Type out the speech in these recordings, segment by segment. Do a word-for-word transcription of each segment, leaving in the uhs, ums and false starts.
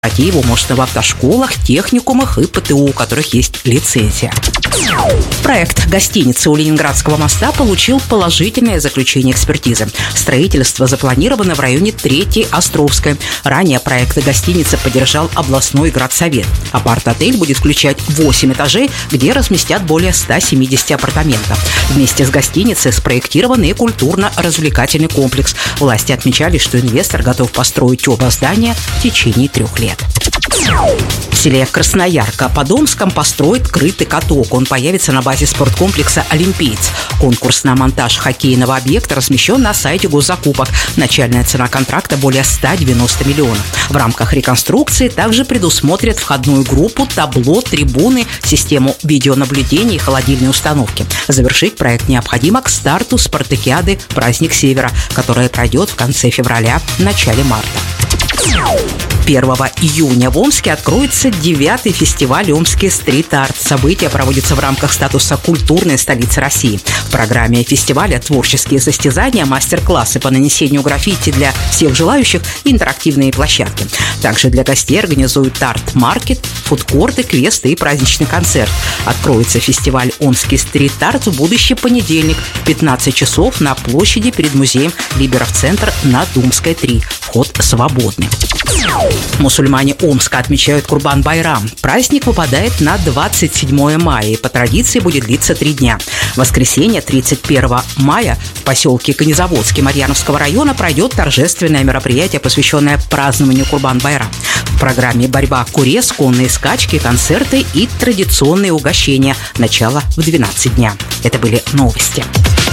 Пройти его можно в автошколах, техникумах и ПТУ, у которых есть лицензия. Проект гостиницы у Ленинградского моста получил положительное заключение экспертизы. Строительство запланировано в районе Третьей Островской. Ранее проект гостиницы поддержал областной градсовет. Апарт-отель будет включать восемь этажей, где разместят более ста семидесяти апартаментов. Вместе с гостиницей спроектирован и культурно-развлекательный комплекс. Власти отмечали, что инвестор готов построить оба здания в течение трех лет. В селе Красноярка под Омском построят крытый каток. Он появится на базе спорткомплекса «Олимпиец». Конкурс на монтаж хоккейного объекта размещен на сайте госзакупок. Начальная цена контракта более ста девяноста миллионов. В рамках реконструкции также предусмотрят входную группу, табло, трибуны, систему видеонаблюдения и холодильной установки. Завершить проект необходимо к старту спартакиады «Праздник Севера», которая пройдет в конце февраля, начале марта. первого июня в Омске откроется девятый фестиваль «Омский стрит-арт». Событие проводится в рамках статуса культурной столицы России. В программе фестиваля творческие состязания, мастер-классы по нанесению граффити для всех желающих и интерактивные площадки. Также для гостей организуют арт-маркет, фудкорты, квесты и праздничный концерт. Откроется фестиваль «Омский стрит-арт» в будущий понедельник в пятнадцать часов на площади перед музеем Либеров-центр на Думской, три. Вход свободный. Мусульмане Омска отмечают Курбан-Байрам. Праздник выпадает на двадцать седьмое мая и по традиции будет длиться три дня. В воскресенье, тридцать первого мая, в поселке Конезаводский Марьяновского района пройдет торжественное мероприятие, посвященное празднованию Курбан-Байрам. В программе борьба курес, конные скачки, концерты и традиционные угощения. Начало в двенадцать дня. Это были новости.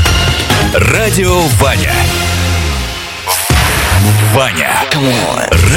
Радио Ваня. Ваня.